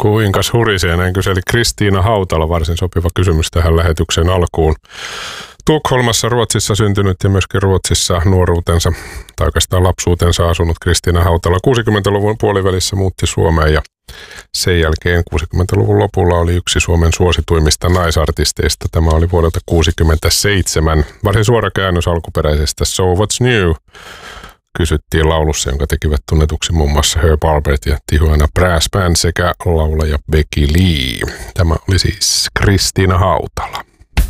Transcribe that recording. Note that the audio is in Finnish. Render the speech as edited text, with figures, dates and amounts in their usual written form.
Kuinkas hurisee, näin kyseli Kristiina Hautala, varsin sopiva kysymys tähän lähetyksen alkuun. Tukholmassa Ruotsissa syntynyt ja myöskin Ruotsissa nuoruutensa tai oikeastaan lapsuutensa asunut Kristiina Hautala 60-luvun puolivälissä muutti Suomeen ja sen jälkeen 60-luvun lopulla oli yksi Suomen suosituimmista naisartisteista. Tämä oli vuodelta 1967. Varsin suora käännös alkuperäisestä So What's New kysyttiin laulussa, jonka tekivät tunnetuksi muun muassa Herb Alpert ja Tijuana Brass Band sekä laulaja Becky Lee. Tämä oli siis Kristiina Hautala.